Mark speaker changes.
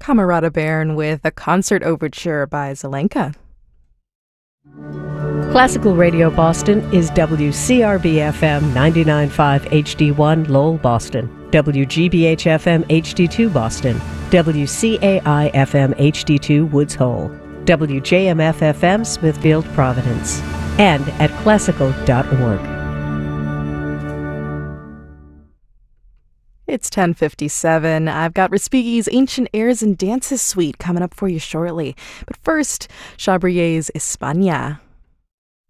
Speaker 1: Camerata Baron with a concert overture by Zelenka.
Speaker 2: Classical Radio Boston is WCRB-FM 99.5 HD1 Lowell, Boston, WGBH-FM HD2 Boston, WCAI-FM HD2 Woods Hole, WJMF-FM Smithfield, Providence, and at classical.org.
Speaker 1: It's 10:57. I've got Respighi's Ancient Airs and Dances Suite coming up for you shortly. But first, Chabrier's España.